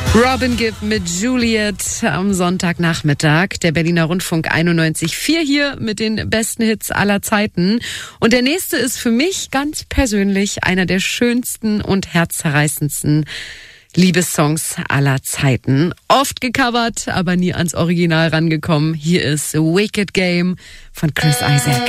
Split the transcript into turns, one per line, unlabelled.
Robin Gibb mit Juliet am Sonntagnachmittag. Der Berliner Rundfunk 91.4 hier mit den besten Hits aller Zeiten. Und der nächste ist für mich ganz persönlich einer der schönsten und herzzerreißendsten Liebessongs aller Zeiten. Oft gecovert, aber nie ans Original rangekommen. Hier ist Wicked Game von Chris Isaak.